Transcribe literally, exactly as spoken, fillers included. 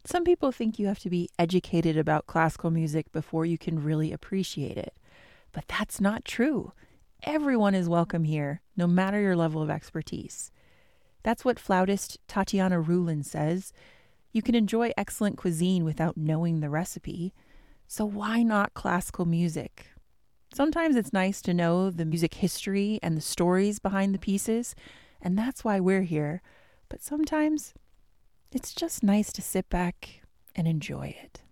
Some people think you have to be educated about classical music before you can really appreciate it, but that's not true. Everyone is welcome here, no matter your level of expertise. That's what flautist Tatiana Rulin says. You can enjoy excellent cuisine without knowing the recipe. So why not classical music? Sometimes it's nice to know the music history and the stories behind the pieces, and that's why we're here. But sometimes it's just nice to sit back and enjoy it.